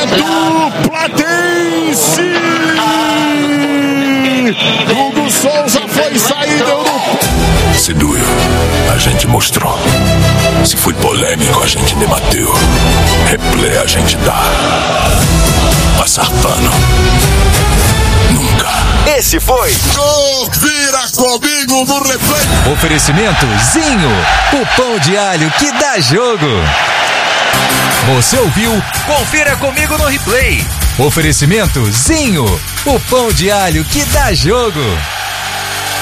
Platense! Hugo Souza foi sair, deu no... Se doeu, a gente mostrou. Se foi polêmico, a gente debateu. Replay a gente dá. Passar pano, nunca. Esse foi Confira comigo no replay. Oferecimento Zinho, o pão de alho que dá jogo. Você ouviu? Confira comigo no replay. Oferecimento Zinho, o pão de alho que dá jogo.